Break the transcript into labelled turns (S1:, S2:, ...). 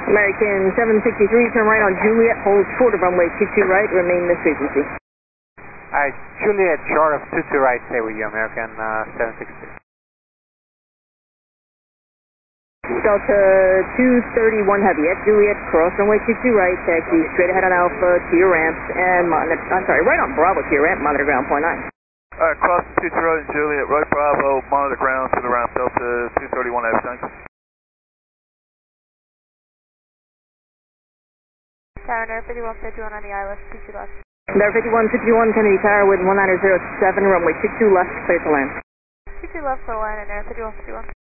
S1: American 763, turn right on Juliet, hold short of runway 22 right, remain this frequency.
S2: Juliet, short of 22 right, stay with you, American 763.
S1: Delta 231 heavy at Juliet, cross runway 22 right, taxi straight ahead on Alpha to your ramps, and right on Bravo to your ramp, monitor ground point 9.
S3: Cross 22 right and Juliet, right Bravo, monitor ground to the ramp, Delta 231 heavy, thanks.
S4: Tower Air 5151 on the ILS, 22 left.
S1: Air 5151, Kennedy Tower with 1907, runway 22 left, clear to land.
S4: 22 left for land and Air 5151.